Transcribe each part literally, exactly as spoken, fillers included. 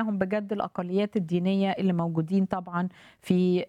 معاهم بجد الأقليات الدينية اللي موجودين طبعًا في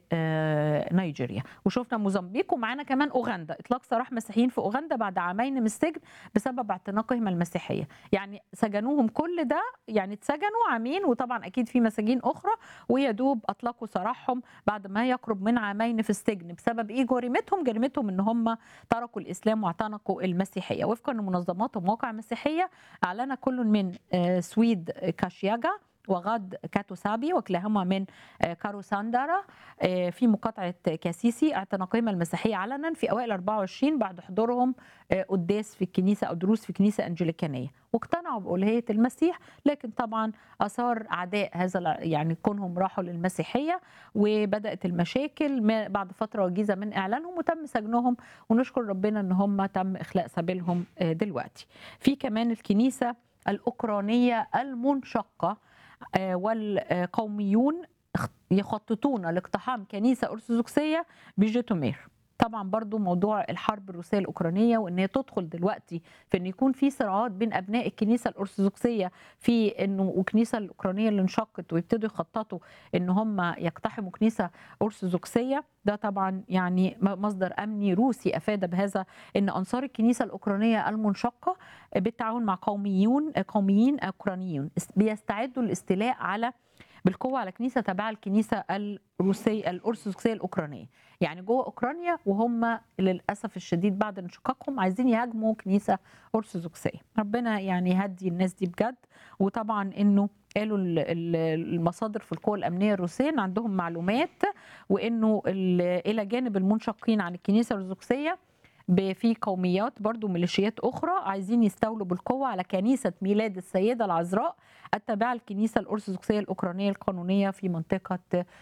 آآ نيجيريا، وشُفنا موزمبيق ومعانا كمان أوغندا، إطلاق سراح مسيحيين في أوغندا بعد عامين من السجن بسبب اعتناقهم المسيحية، يعني سجنوهم كل ده يعني اتسجنوا عامين وطبعًا أكيد في مساجين أخرى ويا دوب أطلقوا سراحهم بعد ما يقرب من عامين في السجن، بسبب إيه؟ جريمتهم جريمتهم إن هم تركوا الإسلام واعتنقوا المسيحية، وفقًا لمنظمات ومواقع مسيحية أعلن كل من آآ سويد كاشياجا وغاد كاتوسابي وكلاهما من كاروساندارا آآ في مقاطعة كاسيسي اعتناقهما المسيحية علنًا في أوائل أربعة وعشرين بعد حضورهم آآ قداس في الكنيسة أو دروس في كنيسة أنجليكانية، واقتنعوا بألوهية المسيح، لكن طبعًا أثار أعداء هذا الع يعني كونهم راحوا للمسيحية، وبدأت المشاكل ما بعد فترة وجيزة من إعلانهم وتم سجنهم، ونشكر ربنا إن هم تم إخلاء سبيلهم آآ دلوقتي. في كمان الكنيسة الأوكرانية المنشقة آآ والقوميون اخ يخططون لاقتحام كنيسة أرثوذكسية بجيتومير. طبعًا برضه موضوع الحرب الروسية الأوكرانية وإن هي تدخل دلوقتي في إن يكون في صراعات بين أبناء الكنيسة الأرثوذكسية في إنه والكنيسة الأوكرانية اللي انشقت ويبتدوا يخططوا إن هم يقتحموا كنيسة أرثوذكسية، ده طبعًا يعني م مصدر أمني روسي أفاد بهذا إن أنصار الكنيسة الأوكرانية المنشقة بالتعاون مع قوميون قوميين أوكرانيين اس بيستعدوا للاستيلاء على بالقوة على كنيسة تابعة للكنيسة الروسية الأرثوذكسية الأوكرانية، يعني جوه أوكرانيا وهم للأسف الشديد بعد انشقاقهم عايزين يهاجموا كنيسة أرثوذكسية، ربنا يعني يهدي الناس دي بجد، وطبعًا إنه قالوا ال ال المصادر في القوى الأمنية الروسية إن عندهم معلومات وإنه ال إلى جانب المنشقين عن الكنيسة الأرثوذكسية ب في قوميات برضه ميليشيات أخرى عايزين يستولوا بالقوة على كنيسة ميلاد السيدة العذراء التابعة للكنيسة الأرثوذكسية الأوكرانية القانونية في منطقة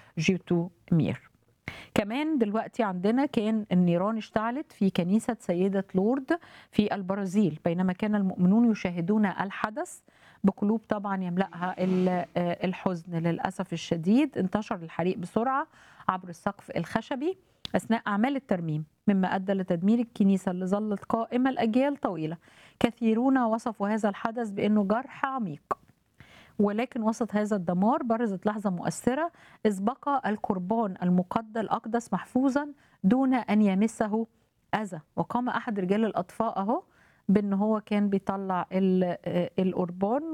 جيتومير. كمان دلوقتي عندنا كان النيران اشتعلت في كنيسة سيدة لورد في البرازيل بينما كان المؤمنون يشاهدون الحدث بقلوب طبعًا يملأها ال آآ الحزن للأسف الشديد، انتشر الحريق بسرعة عبر السقف الخشبي أثناء أعمال الترميم، مما أدى لتدمير الكنيسة اللي ظلت قائمة لأجيال طويلة. كثيرون وصفوا هذا الحدث بأنه جرح عميق. ولكن وسط هذا الدمار برزت لحظة مؤثرة إذ بقى القربان المقدس الأقدس محفوظا دون أن يمسه أذى، وقام أحد رجال الأطفاء أهو بأن هو كان بيطلع القربان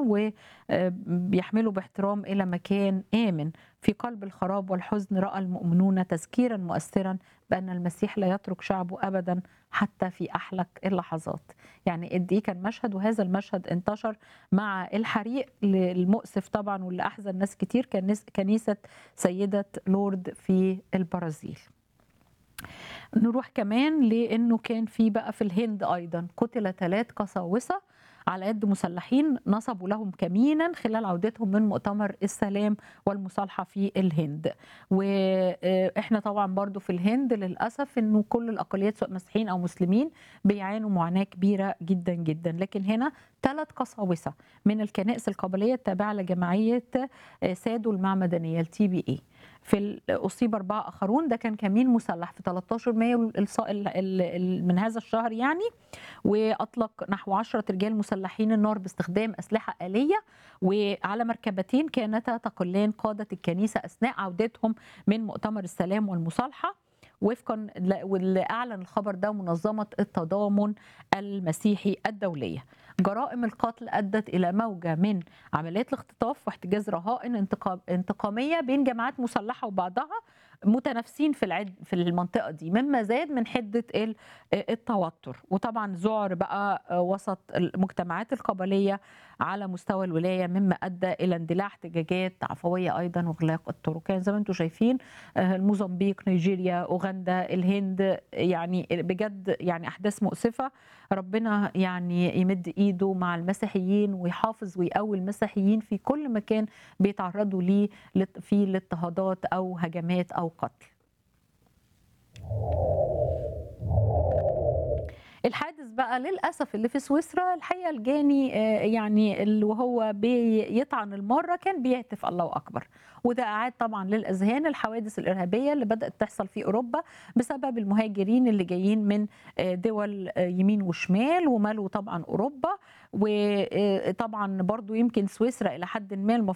وبيحمله باحترام إلى مكان آمن. في قلب الخراب والحزن رأى المؤمنون تذكيرا مؤثرا بأن المسيح لا يترك شعبه أبدا حتى في أحلك اللحظات. يعني قد إيه كان مشهد، وهذا المشهد انتشر مع الحريق المؤسف طبعا واللي أحزن ناس كتير كان كنيسة سيدة لورد في البرازيل. نروح كمان لأنه كان في بقى في الهند أيضا قتل ثلاث قساوسة على يد مسلحين نصبوا لهم كمينا خلال عودتهم من مؤتمر السلام والمصالحة في الهند. وإحنا طبعا برضو في الهند للأسف أنه كل الأقليات سواء مسيحيين أو مسلمين بيعانوا معاناة كبيرة جدا جدا، لكن هنا ثلاث قساوسة من الكنائس القبلية التابعة لجمعية سادو المعمدانية التي بي اي في أصيب أربعة آخرون، ده كان كمين مسلح في ثلاثة عشر مايو من هذا الشهر يعني، وأطلق نحو عشرة رجال مسلحين النار باستخدام أسلحة آلية وعلى مركبتين كانتا تقلان قادة الكنيسة أثناء عودتهم من مؤتمر السلام والمصالحة، وفقا واللي أعلن الخبر ده منظمة التضامن المسيحي الدولية. جرائم القتل أدت إلى موجة من عمليات الاختطاف واحتجاز رهائن انتقام انتقامية بين جماعات مسلحة وبعضها متنافسين في العد في المنطقة دي، مما زاد من حدة التوتر، وطبعا ذعر بقى وسط المجتمعات القبلية على مستوى الولاية، مما أدى إلى اندلاع احتجاجات عفوية أيضا وإغلاق الطرق. كان زي ما انتم شايفين الموزمبيق، نيجيريا، أوغندا، الهند، يعني بجد يعني أحداث مؤسفة. ربنا يعني يمد إيده مع المسيحيين ويحافظ ويقوي المسيحيين في كل مكان بيتعرضوا ليه في الاضطهادات أو هجمات أو قتل. الحادث بقى للأسف اللي في سويسرا الحقيقة الجاني يعني اللي وهو بيطعن المارة كان بيهتف الله أكبر، وده أعاد طبعا للأذهان الحوادث الإرهابية اللي بدأت تحصل في أوروبا بسبب المهاجرين اللي جايين من دول يمين وشمال ومالوا طبعا أوروبا. وطبعا برضو يمكن سويسرا إلى حد ما